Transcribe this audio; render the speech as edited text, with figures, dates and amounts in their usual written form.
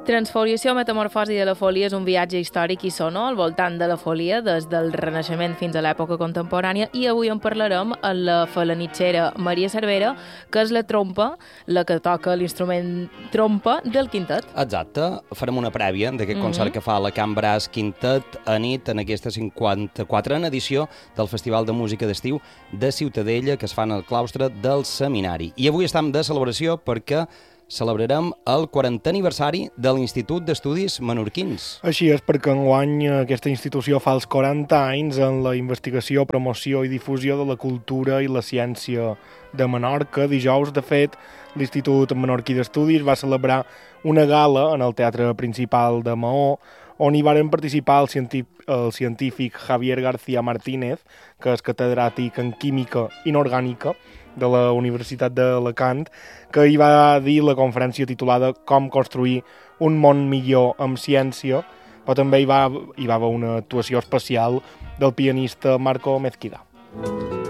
Transfoliació, metamorfosi de la folia és un viatge històric i sonor al voltant de la folia des del Renaixement fins a l'època contemporània, i avui en parlarem amb la falanitxera Maria Cervera, que és la trompa, la que toca l'instrument trompa del quintet. Exacte, farem una prèvia d'aquest concert que fa la Can Brass Quintet a nit en aquesta 54a edició del Festival de Música d'Estiu de Ciutadella que es fa en el claustre del Seminari. I avui estem de celebració perquè celebrarem el 40è aniversari de l'Institut d'Estudis Menorquins. Així és, perquè enguany aquesta institució fa els 40 anys en la investigació, promoció i difusió de la cultura i la ciència de Menorca. Dijous, de fet, l'Institut Menorquí d'Estudis va celebrar una gala en el Teatre Principal de Maó, on hi varen participar el científic Javier García Martínez, que és catedràtic en Química Inorgànica de la Universitat d'Alacant, que hi va dir la conferència titulada Com construir un món millor amb ciència, però també hi va haver una actuació especial del pianista Marco Mezquida.